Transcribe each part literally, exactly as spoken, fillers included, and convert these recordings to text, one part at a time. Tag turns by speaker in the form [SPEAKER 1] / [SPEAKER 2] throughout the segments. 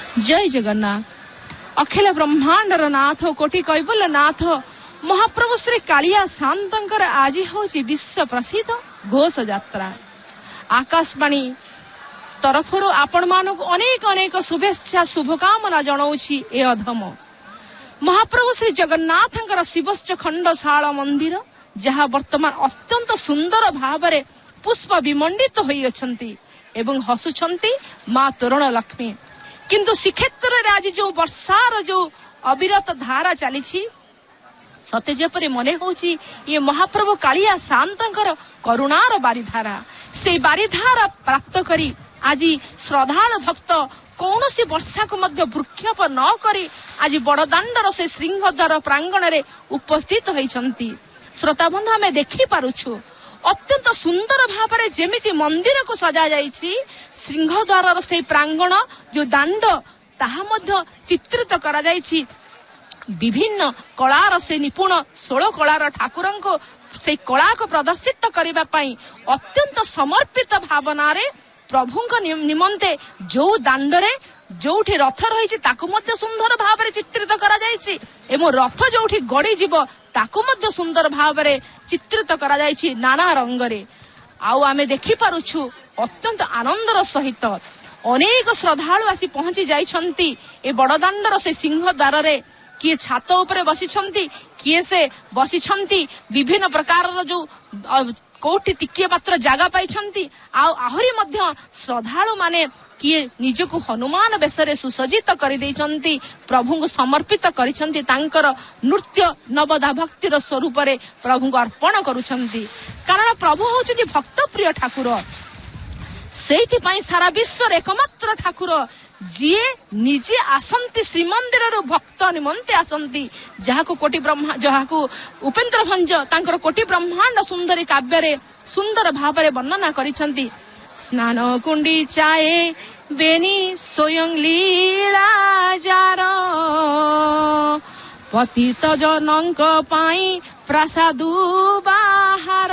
[SPEAKER 1] जय जगन्नाथ। अखिल ब्रह्मांडर नाथ कोटि कैबल्य नाथ महाप्रभु श्री कालिया शांतर आज हूँ विश्व प्रसिद्ध घोष यात्रा। आकाशवाणी तरफ आपण मानक अनेक अनेक शुभेच्छा शुभकामना जनाऊँगी। ए अधम महाप्रभु श्री जगन्नाथ शिवश्च खंडशाला मंदिर जहाँ वर्तमान अत्यंत सुंदर भाव में पुष्प विमंडित होती एवं हसुंट माँ तोरण लक्ष्मी। किंतु श्रीक्षेत्र में आज जो वर्षार जो अविरत धारा चली सते जेपरि मने होची ये महाप्रभु कालिया शांतर करुणार बारिधारा। से बारिधारा प्राप्त करी आज श्रद्धालु भक्त कौन सी वर्षा को मध्य भ्रूक्षेप न करी आज बड़दाण्डर से सिंहद्वार प्रांगण रे उपस्थित होइछंती। श्रोता बंधु आमे देखि पारुछु अत्यंत सुंदर भाव में जेमिति मंदिर को सजा जाइछि सिंहद्वार से प्रांगण जो दाण्ड ताहा मध्य चित्रित करा जाइछि विभिन्न कलार से निपुण षोल कलार ठाकुर को से कला को प्रदर्शित करने पाई अत्यंत समर्पित भावना रे प्रभु निमंते जो दाण्डरे जोठी रथ रही ताकू मध्य सुंदर भाव में चित्रित करा जाइछि एवं रथ जोठी गड़ी जीव ताकू मध्य सुंदर भाव में चित्रित करा जाइछि नाना रंग रे। आउ आमे देखि पारुछु अत्यंत आनंदर सहित अनेक श्रद्धालु आसी पहुंची जाइछंती ए बड़दाण्डर से सिंह द्वार रे। किए छात उपरे बसिछंती किए से बसिछंती विभिन्न प्रकार जो कोठी टिकिए मात्र जागा पाइछंती। आउ आहरी मध्य श्रद्धालु माने किए निजको हनुमान बेसरे सुसज्जित कर देइछंती प्रभु को समर्पित करिछंती तांकर नृत्य नवदा भक्तिर स्वरूप रे प्रभु को अर्पण करुछंती। कारण प्रभु होउछंती भक्त प्रिय ठाकुर सेति पई सारा विश्व एकमात्र ठाकुर जिए निजे आसंती श्रीमंदिर भक्त निमंते आसंती जहाँ को कोटि ब्रह्मा जहाँ को उपेन्द्र भंज तांकर कोटि ब्रह्मांड सुंदरी काव्य रे सुंदर भाव में वर्णना करिछंती। स्नान कुंडी चाए बेनी स्वयं लीला जार पतित जनक पाई प्रसादु बाहार।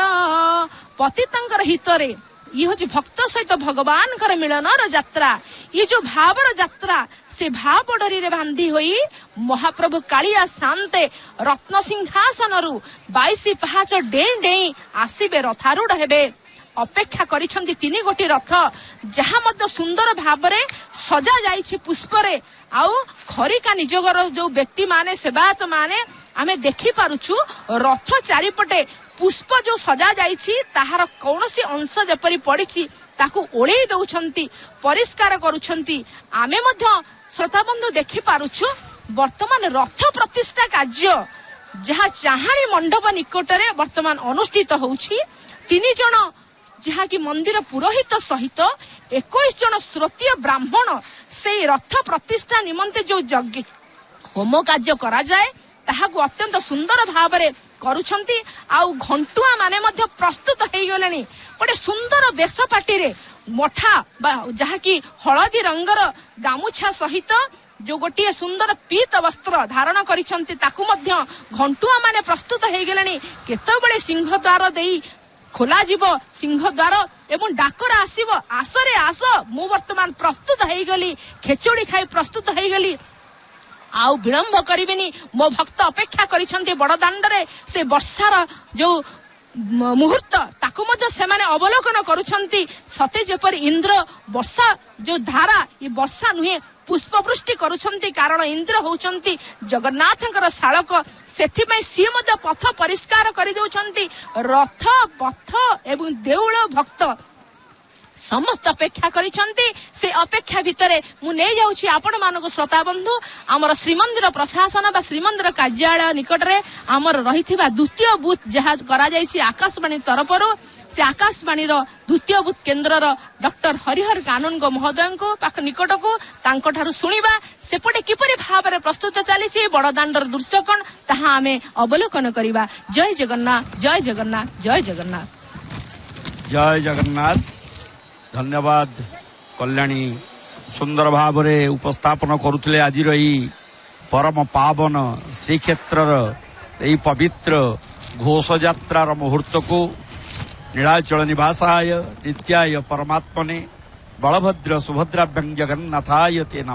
[SPEAKER 1] पतितंकर हितरे ये हूँ भक्त सहित भगवान कर मिलनर यात्रा। ये जो भावर यात्रा से भाव डरी रे बांधी हुई महाप्रभु कालिया शांते रत्न सिंहासन रु बाईस पहाच डेई डेई आसीबे रथारूढ़ हेबे। अपेक्षा करिछंती तीन गोटी रथ जहाँ मध्य सुंदर भाव में सजा जाइछि पुष्परे। आउ खरिका निजगर जो व्यक्ति माने सेवायत माने आमे देखि पारुछु रथ चारिपटे पुष्प जो सजा जाइछि ताहार कौनसी अंश जेपरि पड़िछि ताकू ओळेई दउछंती परिष्कार करुछंती। आमे मध्य श्रोता बंधु देखि पारुछु वर्तमान रथ प्रतिष्ठा कार्य जहाँ चाहाणी मंडप निकटरे वर्तमान अनुष्ठित होउछि। तीन जण जहाँ की मंदिर पुरोहित सहित इक्कीस जन श्रोतीय ब्राह्मण से रथ प्रतिष्ठा निमंते जो यज्ञ होम कार्य करा जाए ताहाकू अत्यंत सुंदर भाव में करुछंती। आउ घंटुआ माने मध्य प्रस्तुत हो गलेनी गोटे सुंदर बेश पाटी रे मठा जहाँ की हलदी रंगर गामुछा सहित जो गोटे सुंदर पीत वस्त्र धारण करिछंती ताकू मध्य घंटुआ माने प्रस्तुत हो गलेनी। केतबेले सिंह द्वार देई खोला जीव सिंह द्वार एवं डाकर आसीब आसरे आस मु वर्तमान प्रस्तुत हो गली खेचुड़ी खाई प्रस्तुत हो गली आउ विलंब करिबेनी मो भक्त अपेक्षा करिछंती बड़दाण्डरे से वर्षार जो मुहूर्त ताकू मध्य सेमाने अवलोकन करुछंती। सते जेपरि इंद्र वर्षा जो धारा ये वर्षा नुहे पुष्पवृष्टि करुछंती कारण इंद्र होउछंती जगन्नाथंकर शालक सेथिपई सी मध्य पथ परिष्कार करि दउछंती। रथ पथ एवं देउळ भक्त समस्त अपेक्षा करिछंती। से अपेक्षा भितरे मु नै जाउछि आपण मानको श्रोता बंधु हमर श्रीमंदिर प्रशासन बा श्रीमंदिर कार्यालय निकटरे हमर रहिथिबा द्वितीय बूथ जहा करा जाइछि आकाशवाणी तरफरो से आकाशवाणी रो द्वितीय बूथ केन्द्रर डॉक्टर हरिहर कानून को महोदय को पाख निकट को तांको ठारु सुनिबा सेपटे किपरि भाव में प्रस्तुत चलीछि बड़दाण्डर दृश्य कोन ताहा आमे अवलोकन करिबा। जय जगन्नाथ जय जगन्नाथ जय जगन्नाथ
[SPEAKER 2] जय जगन्नाथ। धन्यवाद कल्याणी सुंदर भाव में उपस्थापन करुले आज परम पावन श्रीक्षेत्र यही पवित्र घोष यात्रार मुहूर्त को नीलाचल निवासाय नित्याय परमात्मने बलभद्र सुभद्राभ्यं जगन्नाथाय ते नमः।